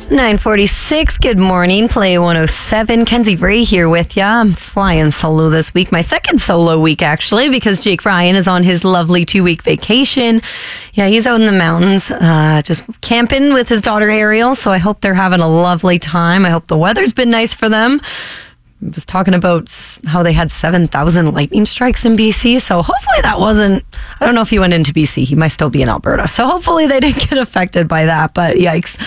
9:46. Good morning. Play 107. Kenzie Ray here with ya. I'm flying solo this week. My second solo week, actually, because Jake Ryan is on his lovely 2-week vacation. Yeah, he's out in the mountains, just camping with his daughter Ariel. So I hope they're having a lovely time. I hope the weather's been nice for them. I was talking about how they had 7,000 lightning strikes in BC. So hopefully that wasn't, I don't know if he went into BC. He might still be in Alberta. So hopefully they didn't get affected by that, but yikes.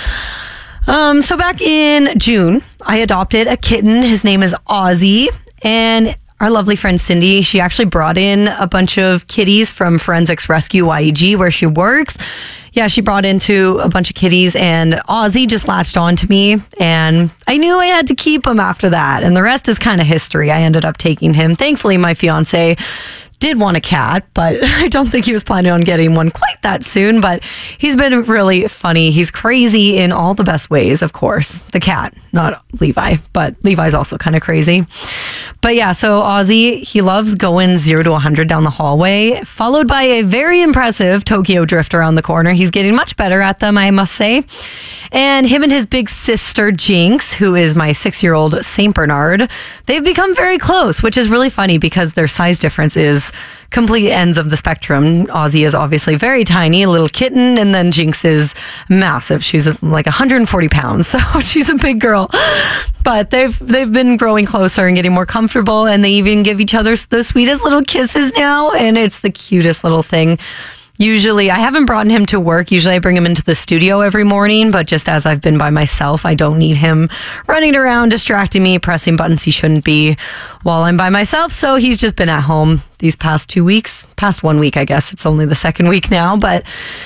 So back in June, I adopted a kitten. His name is Ozzy, and our lovely friend Cindy, she actually brought in a bunch of kitties from Forensics Rescue YEG, where she works. Yeah, she brought into a bunch of kitties, and Ozzy just latched on to me, and I knew I had to keep him after that, and the rest is kind of history. I ended up taking him. Thankfully, my fiance did want a cat, but I don't think he was planning on getting one quite that soon, but he's been really funny. He's crazy in all the best ways, of course. The cat, not Levi, but Levi's also kind of crazy. But yeah, so Ozzy, he loves going 0 to 100 down the hallway, followed by a very impressive Tokyo drift around the corner. He's getting much better at them, I must say. And him and his big sister, Jinx, who is my 6-year-old St. Bernard, they've become very close, which is really funny because their size difference is complete ends of the spectrum. Ozzy is obviously very tiny, a little kitten, and then Jinx is massive. She's like 140 pounds, so she's a big girl. But they've been growing closer and getting more comfortable, and they even give each other the sweetest little kisses now, and it's the cutest little thing. Usually, I haven't brought him to work. Usually I bring him into the studio every morning, but just as I've been by myself, I don't need him running around, distracting me, pressing buttons he shouldn't be while I'm by myself. So he's just been at home these past 2 weeks, past 1 week, I guess. It's only the second week now, but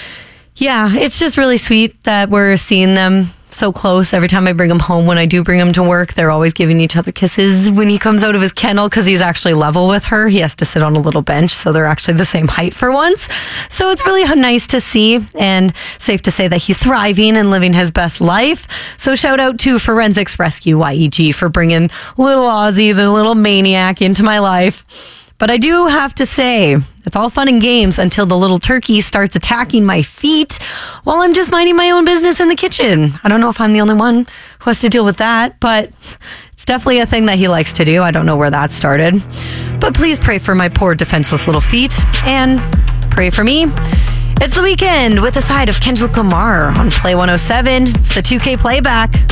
yeah, it's just really sweet that we're seeing them so close. Every time I bring him home, when I do bring him to work, they're always giving each other kisses when he comes out of his kennel, because he's actually level with her. He has to sit on a little bench, so they're actually the same height for once. So it's really nice to see, and safe to say that he's thriving and living his best life. So shout out to Forensics Rescue YEG for bringing little Ozzy, the little maniac, into my life. But I do have to say, it's all fun and games until the little turkey starts attacking my feet while I'm just minding my own business in the kitchen. I don't know if I'm the only one who has to deal with that, but it's definitely a thing that he likes to do. I don't know where that started. But please pray for my poor defenseless little feet, and pray for me. It's the weekend with a side of Kendrick Lamar on Play 107. It's the 2K playback.